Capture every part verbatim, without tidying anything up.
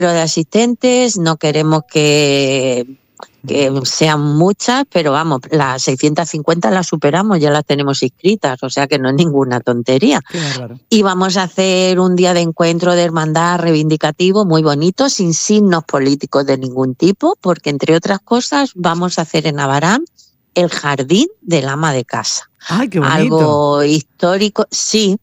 de asistentes, no queremos que, que sean muchas, pero vamos, las seiscientas cincuenta las superamos, ya las tenemos inscritas, o sea que no es ninguna tontería. Qué bárbaro. Y vamos a hacer un día de encuentro de hermandad reivindicativo muy bonito, sin signos políticos de ningún tipo, porque entre otras cosas vamos a hacer en Abarán el jardín del ama de casa. ¡Ay, qué bonito! Algo histórico, sí.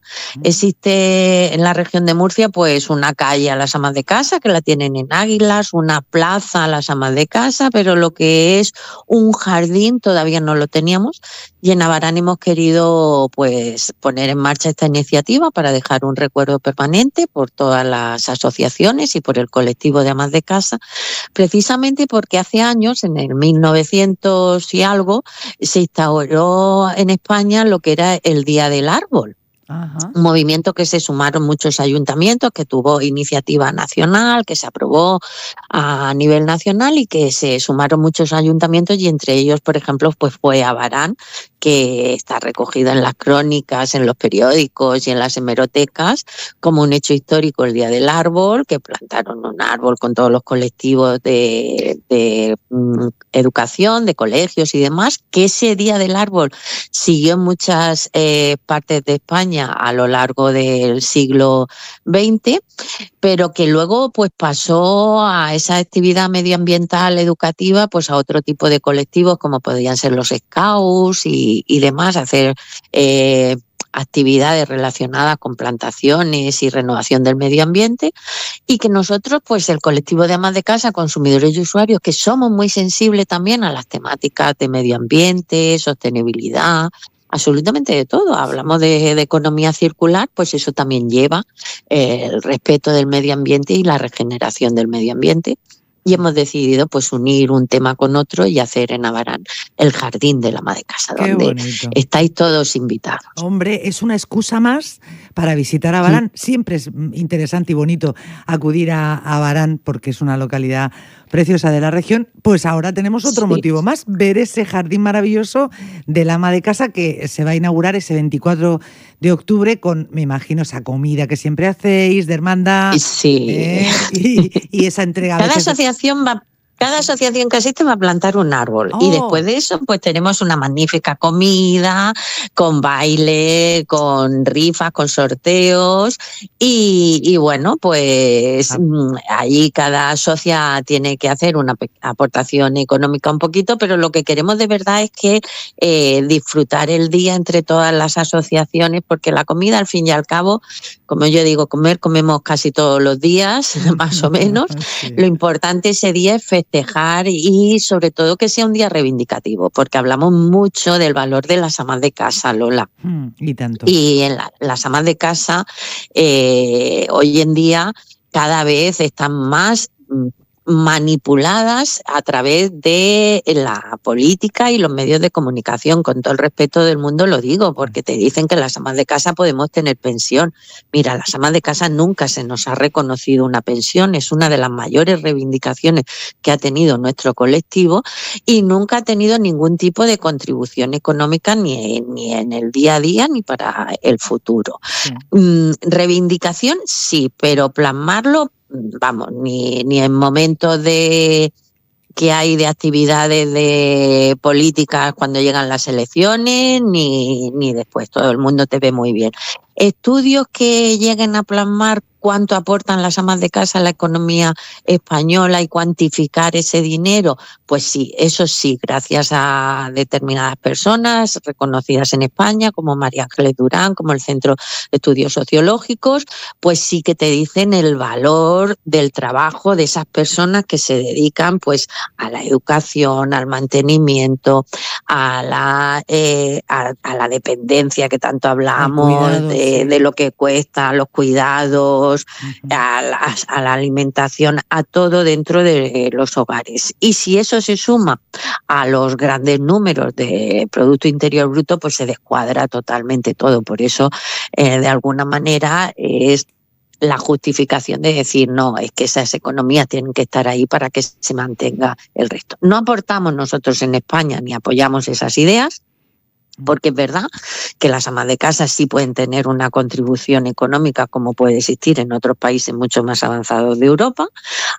Existe en la región de Murcia pues una calle a las amas de casa, que la tienen en Águilas, una plaza a las amas de casa, pero lo que es un jardín todavía no lo teníamos, y en Abarán hemos querido pues poner en marcha esta iniciativa para dejar un recuerdo permanente por todas las asociaciones y por el colectivo de amas de casa, precisamente porque hace años, en el mil novecientos y algo, se instauró en España lo que era el Día del Árbol. Ajá. Un movimiento que se sumaron muchos ayuntamientos, que tuvo iniciativa nacional, que se aprobó a nivel nacional y que se sumaron muchos ayuntamientos, y entre ellos, por ejemplo, pues fue Abarán, que está recogida en las crónicas, en los periódicos y en las hemerotecas como un hecho histórico el Día del Árbol, que plantaron un árbol con todos los colectivos de, de um, educación, de colegios y demás, que ese Día del Árbol siguió en muchas eh, partes de España a lo largo del siglo veinte, pero que luego pues pasó a esa actividad medioambiental educativa pues a otro tipo de colectivos, como podrían ser los scouts y, y demás, hacer eh, actividades relacionadas con plantaciones y renovación del medio ambiente, y que nosotros, pues el colectivo de amas de casa, consumidores y usuarios, que somos muy sensibles también a las temáticas de medio ambiente, sostenibilidad, absolutamente de todo. Hablamos de, de economía circular, pues eso también lleva eh, el respeto del medio ambiente y la regeneración del medio ambiente. Y hemos decidido pues unir un tema con otro y hacer en Abarán el jardín del ama de casa, Qué donde bonito. estáis todos invitados. Hombre, es una excusa más para visitar Abarán. Sí. Siempre es interesante y bonito acudir a Abarán porque es una localidad preciosa de la región. Pues ahora tenemos otro sí. motivo más, ver ese jardín maravilloso del ama de casa que se va a inaugurar ese veinticuatro de octubre con, me imagino, esa comida que siempre hacéis de hermandad. Sí. ¿eh? Y, y esa entrega. Cada a veces asociación va... Cada asociación que asiste va a plantar un árbol. Oh. Y después de eso, pues tenemos una magnífica comida, con baile, con rifas, con sorteos. Y, y bueno, pues ah. allí cada socia tiene que hacer una aportación económica un poquito, pero lo que queremos de verdad es que eh, disfrutar el día entre todas las asociaciones, porque la comida, al fin y al cabo, como yo digo, comer, comemos casi todos los días, más o menos. Sí. Lo importante ese día es festejar y sobre todo que sea un día reivindicativo, porque hablamos mucho del valor de las amas de casa, Lola. Mm, y tanto. Y en la, las amas de casa eh, hoy en día cada vez están más manipuladas a través de la política y los medios de comunicación. Con todo el respeto del mundo lo digo, porque te dicen que las amas de casa podemos tener pensión. Mira, las amas de casa nunca se nos ha reconocido una pensión, es una de las mayores reivindicaciones que ha tenido nuestro colectivo, y nunca ha tenido ningún tipo de contribución económica ni, ni en el día a día ni para el futuro. Sí. Mm, reivindicación sí, pero plasmarlo, vamos, ni, ni en momentos de que hay de actividades de políticas cuando llegan las elecciones, ni, ni después. Todo el mundo te ve muy bien. Estudios que lleguen a plasmar cuánto aportan las amas de casa a la economía española y cuantificar ese dinero, pues sí, eso sí, gracias a determinadas personas reconocidas en España, como María Ángeles Durán, como el Centro de Estudios Sociológicos, pues sí que te dicen el valor del trabajo de esas personas que se dedican pues a la educación, al mantenimiento, a la, eh, a, a la dependencia que tanto hablamos, cuidado, de, sí. de lo que cuesta, los cuidados, Uh-huh. A, la, a la alimentación, a todo dentro de los hogares. Y si eso se suma a los grandes números de Producto Interior Bruto, pues se descuadra totalmente todo. Por eso, eh, de alguna manera, es la justificación de decir, no, es que esas economías tienen que estar ahí para que se mantenga el resto. No aportamos nosotros en España ni apoyamos esas ideas. Porque es verdad que las amas de casa sí pueden tener una contribución económica como puede existir en otros países mucho más avanzados de Europa.